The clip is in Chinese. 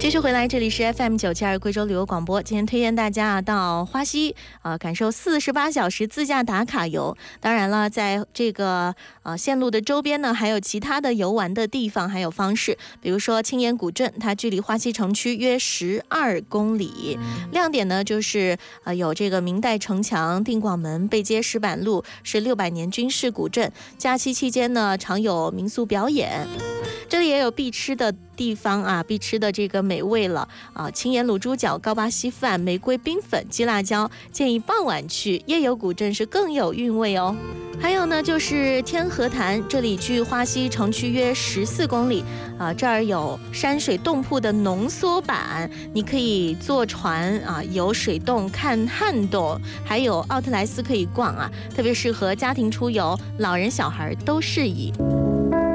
继续回来，这里是 FM972贵州旅游广播。今天推荐大家到花溪感受48小时自驾打卡游。当然了，在这个线路的周边呢，还有其他的游玩的地方还有方式，比如说青岩古镇，它距离花溪城区约12公里。亮点呢就是有这个明代城墙、定广门、背街石板路，是600年军事古镇。假期期间呢，常有民俗表演。这里也有必吃的地方啊，必吃的这个美味了啊！青岩卤猪脚、高巴稀饭、玫瑰冰粉、鸡辣椒，建议傍晚去。夜游古镇是更有韵味哦。还有呢，就是天河潭，这里距花溪城区约14公里啊，这儿有山水洞瀑的浓缩版，你可以坐船啊，游水洞、看旱洞，还有奥特莱斯可以逛啊，特别适合家庭出游，老人小孩都适宜。